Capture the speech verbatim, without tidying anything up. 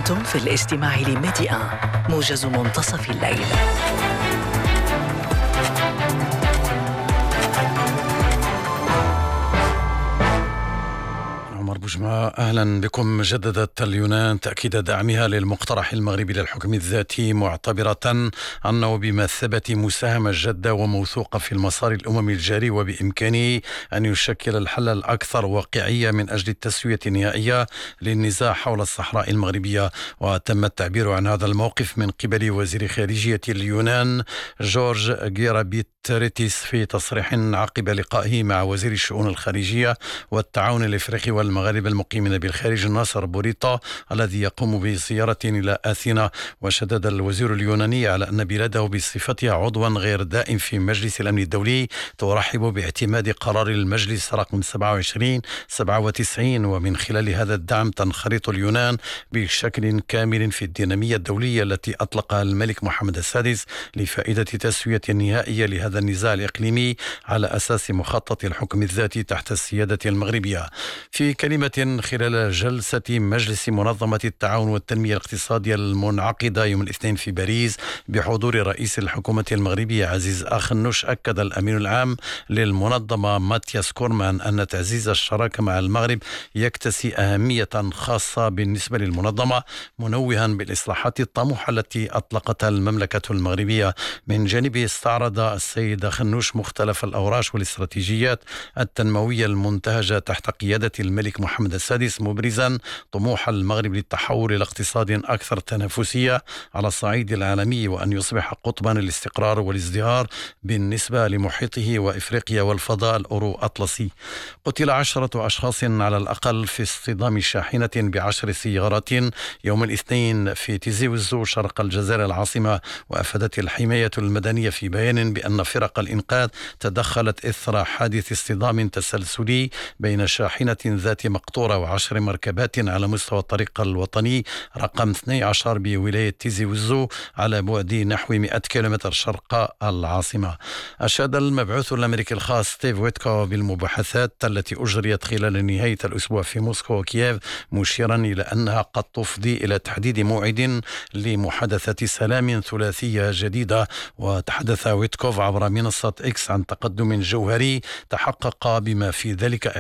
أنتم في الاستماع لميديا موجز منتصف الليل. عمر بوجمع، أهلا بكم. جددت اليونان تأكيد دعمها للمقترح المغربي للحكم الذاتي، معتبرة أنه بمثابة مساهمة جادة وموثوقة في المسار الأممي الجاري، وبإمكانه أن يشكل الحل الأكثر واقعية من أجل التسوية النهائية للنزاع حول الصحراء المغربية. وتم التعبير عن هذا الموقف من قبل وزير خارجية اليونان جورج غيرابيتريتيس في تصريح عقب لقائه مع وزير الشؤون الخارجية والتعاون الإفريقي والمغاربة المقيمين بالخارج ناصر بوريطة، الذي يقوم بزيارة إلى أثينا. وشدد الوزير اليوناني على أن بلاده بصفتها عضوا غير دائم في مجلس الأمن الدولي ترحب باعتماد قرار المجلس رقم سبعة وعشرين سبعة وتسعين، ومن خلال هذا الدعم تنخرط اليونان بشكل كامل في الدينامية الدولية التي أطلقها الملك محمد السادس لفائدة تسوية نهائية لهذا النزاع الإقليمي على أساس مخطط الحكم الذاتي تحت السيادة المغربية. في كلمة خلال جلسة مجلس منظمة التعاون والتنمية الاقتصادية المنعقدة يوم الاثنين في باريس بحضور رئيس الحكومة المغربية عزيز أخنوش، أكد الأمين العام للمنظمة ماتياس كورمان أن تعزيز الشراكة مع المغرب يكتسي أهمية خاصة بالنسبة للمنظمة، منوها بالإصلاحات الطموحة التي أطلقتها المملكة المغربية. من جانبه استعرض السيد أخنوش مختلف الأوراش والاستراتيجيات التنموية المنتهجة تحت قيادة الملك محمد السادس، مبرزا طموح المغرب للتحول إلى اقتصاد أكثر تنافسية على الصعيد العالمي، وأن يصبح قطبا للاستقرار والازدهار بالنسبة لمحيطه وإفريقيا والفضاء الأورو أطلسي. قتل عشرة أشخاص على الأقل في اصطدام شاحنة بعشر سيارات يوم الاثنين في تيزي وزو شرق الجزائر العاصمة. وأفادت الحماية المدنية في بيان بأن فرق الإنقاذ تدخلت إثر حادث اصطدام تسلسلي بين شاحنة ذات مقطورة وعشر مركبات على مستوى الطريق الوطني رقم اثني عشر بولاية تيزي وزو على بعد نحو مئة كيلومتر شرق العاصمة. أشاد المبعوث الأمريكي الخاص ستيف ويتكو بالمباحثات التي أجريت خلال نهاية الأسبوع في موسكو وكييف، مشيرا إلى أنها قد تفضي إلى تحديد موعد لمحادثة سلام ثلاثية جديدة. وتحدث ويتكوف عبر منصة إكس عن تقدم جوهري تحقق بما في ذلك